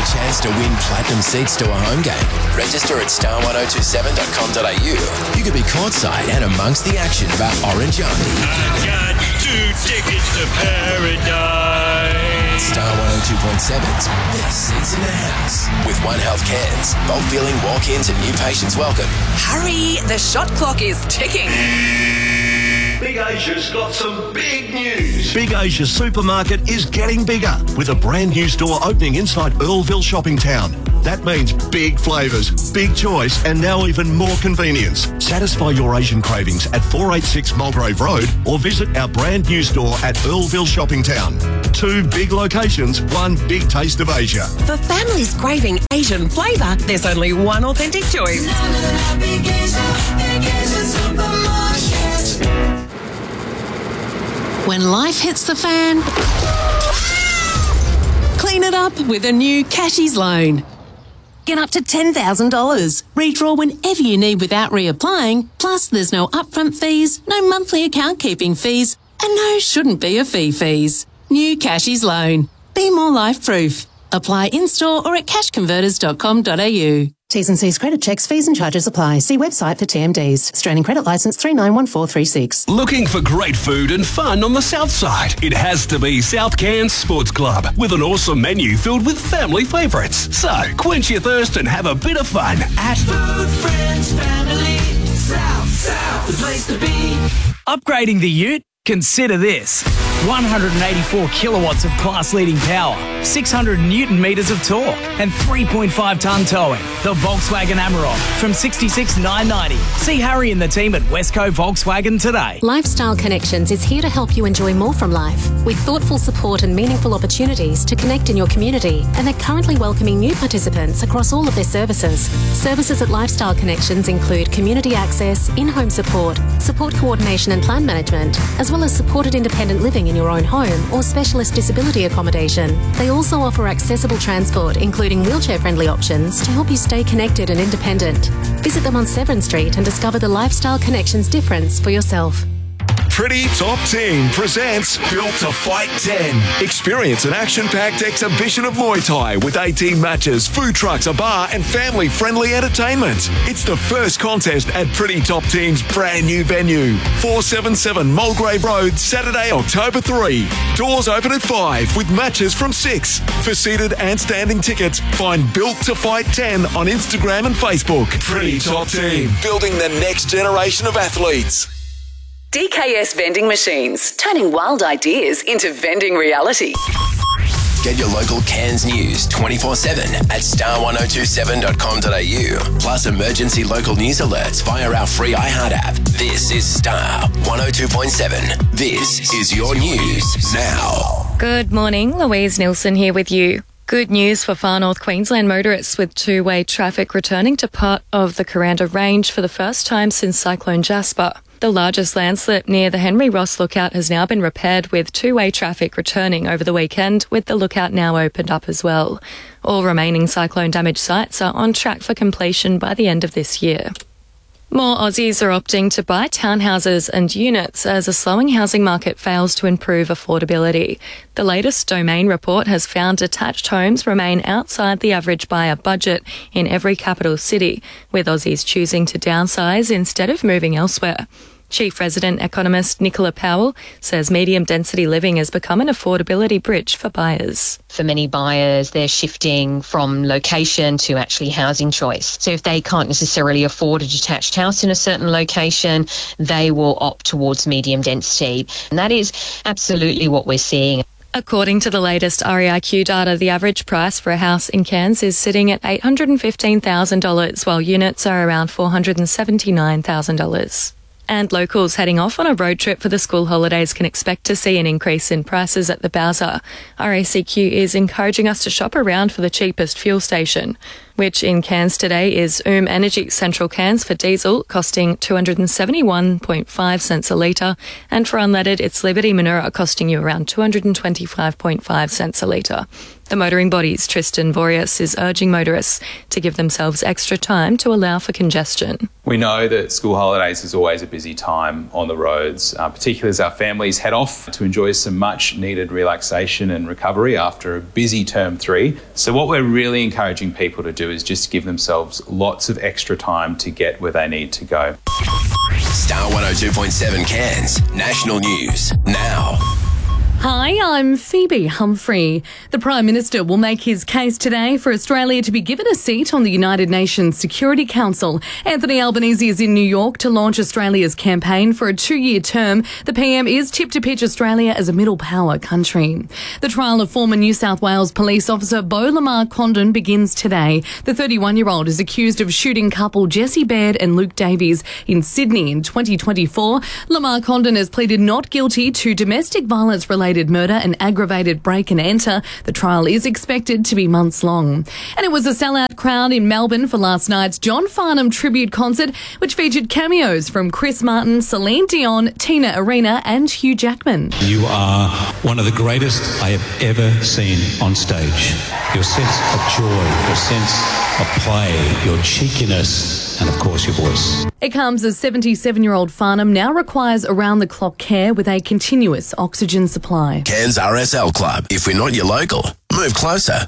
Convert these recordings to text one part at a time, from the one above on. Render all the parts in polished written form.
a chance to win platinum seats to a home game? Register at star1027.com.au. You could be courtside and amongst the action about Orange Army. I got 2 tickets to paradise. Star 102.7's best seats in the house. With One Health Cairns, bulk billing, walk-ins and new patients welcome. Hurry, the shot clock is ticking. Big Asia's got some big news. Big Asia Supermarket is getting bigger with a brand new store opening inside Earlville Shopping Town. That means big flavours, big choice and now even more convenience. Satisfy your Asian cravings at 486 Mulgrave Road or visit our brand new store at Earlville Shopping Town. 2 big locations, 1 big taste of Asia. For families craving Asian flavour, there's only one authentic choice. When life hits the fan, clean it up with a new Cashies loan. Get up to $10,000. Redraw whenever you need without reapplying. Plus, there's no upfront fees, no monthly account keeping fees, and no shouldn't be a fees. New Cashies loan. Be more life-proof. Apply in-store or at cashconverters.com.au. T's and C's credit checks, fees and charges apply. See website for TMDs. Australian Credit Licence 391436. Looking for great food and fun on the South Side? It has to be South Cairns Sports Club with an awesome menu filled with family favourites. So, quench your thirst and have a bit of fun at Food, Friends, Family, South, the place to be. Upgrading the ute? Consider this. 184 kilowatts of class-leading power, 600 newton metres of torque, and 3.5 tonne towing. The Volkswagen Amarok from $66,990. See Harry and the team at Westco Volkswagen today. Lifestyle Connections is here to help you enjoy more from life with thoughtful support and meaningful opportunities to connect in your community, and they're currently welcoming new participants across all of their services. Services at Lifestyle Connections include community access, in-home support coordination and plan management, as well as supported independent living in your own home or specialist disability accommodation. They also offer accessible transport, including wheelchair-friendly options to help you stay connected and independent. Visit them on Severn Street and discover the Lifestyle Connections difference for yourself. Pretty Top Team presents Built to Fight 10. Experience an action-packed exhibition of Muay Thai with 18 matches, food trucks, a bar and family-friendly entertainment. It's the first contest at Pretty Top Team's brand new venue. 477 Mulgrave Road, Saturday, October 3. Doors open at 5 with matches from 6. For seated and standing tickets, find Built to Fight 10 on Instagram and Facebook. Pretty Top Team, building the next generation of athletes. DKS Vending Machines, turning wild ideas into vending reality. Get your local Cairns news 24/7 at star1027.com.au. Plus emergency local news alerts via our free iHeart app. This is Star 102.7. This is your news now. Good morning, Louise Nilsson here with you. Good news for far north Queensland motorists with two-way traffic returning to part of the Kuranda Range for the first time since Cyclone Jasper. The largest landslip near the Henry Ross Lookout has now been repaired with two-way traffic returning over the weekend, with the lookout now opened up as well. All remaining cyclone-damaged sites are on track for completion by the end of this year. More Aussies are opting to buy townhouses and units as a slowing housing market fails to improve affordability. The latest Domain report has found detached homes remain outside the average buyer budget in every capital city, with Aussies choosing to downsize instead of moving elsewhere. Chief resident economist Nicola Powell says medium-density living has become an affordability bridge for buyers. For many buyers, they're shifting from location to actually housing choice. So if they can't necessarily afford a detached house in a certain location, they will opt towards medium density. And that is absolutely what we're seeing. According to the latest REIQ data, the average price for a house in Cairns is sitting at $815,000, while units are around $479,000. And locals heading off on a road trip for the school holidays can expect to see an increase in prices at the Bowser. RACQ is encouraging us to shop around for the cheapest fuel station. which in Cairns today is Energy Central Cairns for diesel costing 271.5 cents a litre, and for unleaded it's Liberty Manura costing you around 225.5 cents a litre. The motoring body's Tristan Vorius is urging motorists to give themselves extra time to allow for congestion. We know that school holidays is always a busy time on the roads, particularly as our families head off to enjoy some much needed relaxation and recovery after a busy term 3. So what we're really encouraging people to do is just give themselves lots of extra time to get where they need to go. Star 102.7 Cairns, national news now. Hi, I'm Phoebe Humphrey. The Prime Minister will make his case today for Australia to be given a seat on the United Nations Security Council. Anthony Albanese is in New York to launch Australia's campaign for a 2-year term. The PM is tipped to pitch Australia as a middle power country. The trial of former New South Wales police officer Beau Lamar Condon begins today. The 31-year-old is accused of shooting couple Jesse Baird and Luke Davies in Sydney in 2024. Lamar Condon has pleaded not guilty to domestic violence-related murder and aggravated break and enter. The trial is expected to be months long. And it was a sellout crowd in Melbourne for last night's John Farnham tribute concert, which featured cameos from Chris Martin, Celine Dion, Tina Arena and Hugh Jackman. You are one of the greatest I have ever seen on stage. Your sense of joy, your sense of play, your cheekiness, and of course your voice. It comes as 77-year-old Farnham now requires around-the-clock care with a continuous oxygen supply. Cairns RSL Club. If we're not your local, move closer.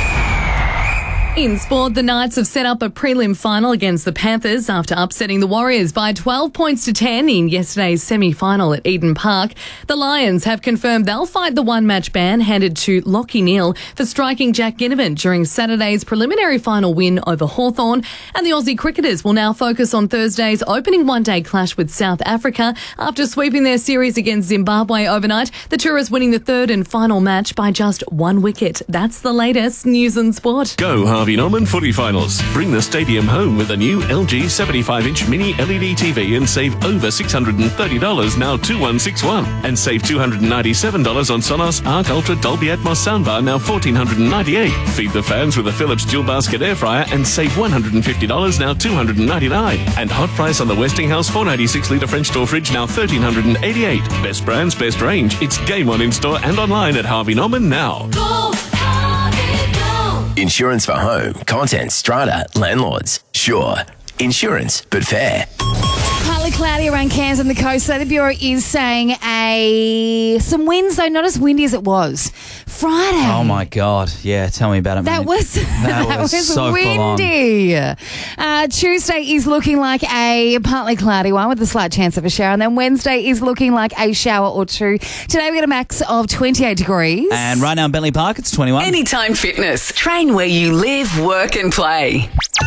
In sport, the Knights have set up a prelim final against the Panthers after upsetting the Warriors by 12 points to 10 in yesterday's semi-final at Eden Park. The Lions have confirmed they'll fight the one-match ban handed to Lachie Neale for striking Jack Ginnivan during Saturday's preliminary final win over Hawthorn. And the Aussie cricketers will now focus on Thursday's opening one-day clash with South Africa. After sweeping their series against Zimbabwe overnight, the Tourists winning the third and final match by just 1 wicket. That's the latest news and sport. Go Harvey Norman Footy Finals. Bring the stadium home with a new LG 75-inch mini LED TV and save over $630, now 2161. And save $297 on Sonos Arc Ultra Dolby Atmos soundbar, now $1,498. Feed the fans with a Philips dual basket air fryer and save $150, now $299. And hot price on the Westinghouse 496-litre French door fridge, now $1,388. Best brands, best range. It's game on in-store and online at Harvey Norman now. Insurance for home, content, strata, landlords. Sure. Insurance, but fair. Partly cloudy around Cairns and the coast. So the Bureau is saying some winds, though not as windy as it was Friday. Oh my God! Yeah, tell me about it. That was so windy. Tuesday is looking like a partly cloudy one with a slight chance of a shower, and then Wednesday is looking like a shower or two. Today we got a max of 28 degrees, and right now in Bentley Park it's 21. Anytime Fitness. Train where you live, work, and play.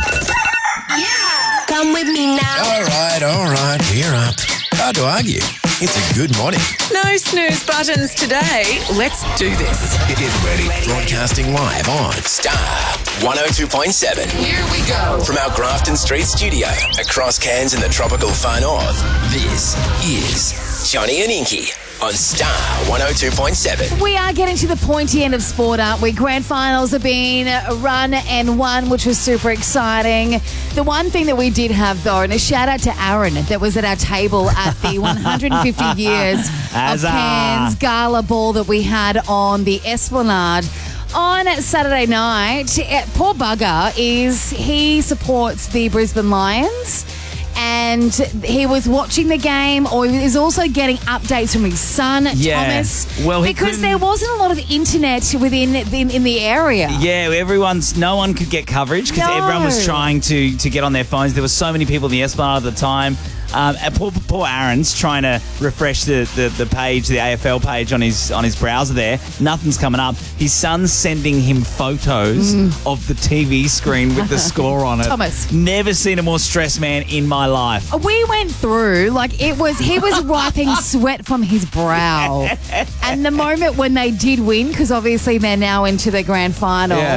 Come with me now. All right, we're up. Hard to argue. It's a good morning. No snooze buttons today. Let's do this. Get ready. Broadcasting live on Star 102.7. Here we go. From our Grafton Street studio across Cairns in the tropical far north, this is Johnny and Inky on Star 102.7. We are getting to the pointy end of sport, aren't we? Grand finals have been run and won, which was super exciting. The one thing that we did have, though, and a shout out to Aaron that was at our table at the 150 years of Cairns Gala Ball that we had on the Esplanade on Saturday night. Poor bugger he supports the Brisbane Lions. And he was watching the game, or he was also getting updates from his son, Thomas. Well, because there wasn't a lot of internet within in the area. Yeah, no one could get coverage because everyone was trying to get on their phones. There were so many people in the Esplanade at the time. Poor Aaron's trying to refresh the page, the AFL page on his browser there. Nothing's coming up. His son's sending him photos of the TV screen with the score on it. Thomas. Never seen a more stressed man in my life. We went through, he was wiping sweat from his brow. And the moment when they did win, because obviously they're now into the grand final,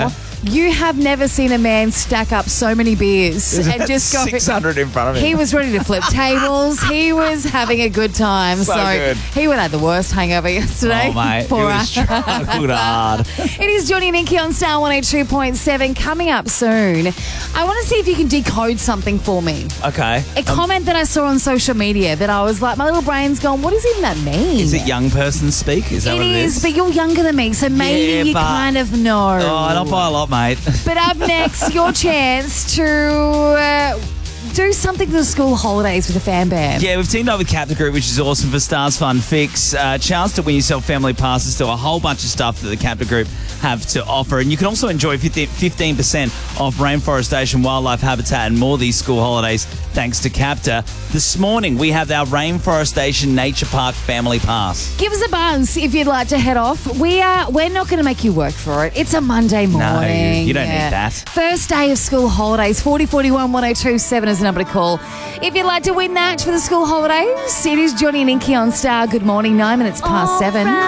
You have never seen a man stack up so many beers and just go 600 in front of him. He was ready to flip tables. He was having a good time. So good. He would have the worst hangover yesterday. Oh, mate. Poor He was struggled hard. It is Johnny and Inky on Star 102.7 coming up soon. I want to see if you can decode something for me. Okay. A comment that I saw on social media that I was like, my little brain's going, what does even that mean? Is it young person speak? Is that what it is? But you're younger than me, so maybe you kind of know. Oh, not by a lot, mate. But up next, your chance to do something for the school holidays with a fan band. Yeah, we've teamed up with Capta Group, which is awesome for Stars Fun Fix. Chance to win yourself family passes to a whole bunch of stuff that the Capta Group have to offer. And you can also enjoy 15% off Rainforestation, Wildlife Habitat and more these school holidays thanks to Capta. This morning, we have our Rainforestation Nature Park Family Pass. Give us a buzz if you'd like to head off. We're not going to make you work for it. It's a Monday morning. No, you don't need that. First day of school holidays. 4041 1027 is the number to call. If you'd like to win that for the school holidays, it is Johnny and Inky on Star. Good morning, 9 minutes past 7.